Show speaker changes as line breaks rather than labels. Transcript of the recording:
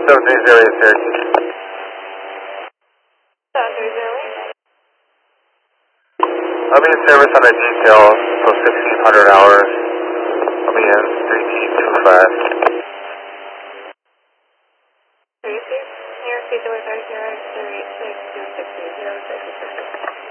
730 is Syracuse.
730.
I'll be in service on a detail till 1600 hours. I'll be in 3T25.
Syracuse, New York, City, 30 286 260 06.